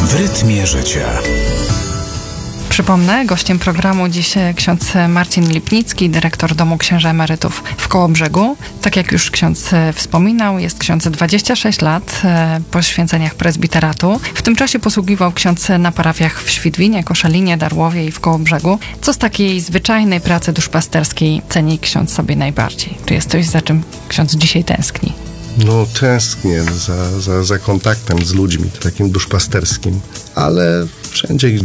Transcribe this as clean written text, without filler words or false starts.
W rytmie życia. Przypomnę, gościem programu dziś ksiądz Marcin Lipnicki, dyrektor Domu Księży Emerytów w Kołobrzegu. Tak jak już ksiądz wspominał, jest ksiądz 26 lat po święceniach prezbiteratu. W tym czasie posługiwał ksiądz na parafiach w Świdwinie, Koszalinie, Darłowie i w Kołobrzegu. Co z takiej zwyczajnej pracy duszpasterskiej ceni ksiądz sobie najbardziej? Czy jest coś, za czym ksiądz dzisiaj tęskni? No, tęsknię za kontaktem z ludźmi, takim duszpasterskim, ale wszędzie